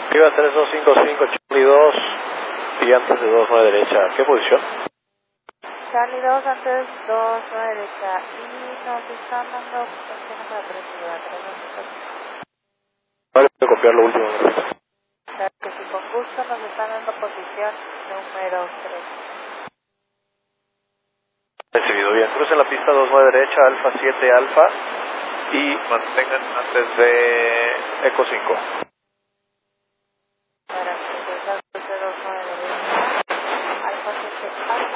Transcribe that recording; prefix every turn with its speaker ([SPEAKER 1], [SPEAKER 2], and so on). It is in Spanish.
[SPEAKER 1] Viva 3255, Charlie 2 y antes de 29 derecha. ¿Qué posición?
[SPEAKER 2] Charlie 2 antes 2, 9 derecha. Y nos están dando posiciones para 3 ciudad, 3.
[SPEAKER 1] Vale, voy a copiar lo último.
[SPEAKER 2] Claro que sí, con gusto nos están dando posición número 3.
[SPEAKER 1] Recibido bien. Crucen la pista 29 derecha, Alfa 7 Alfa y mantengan antes de Eco 5.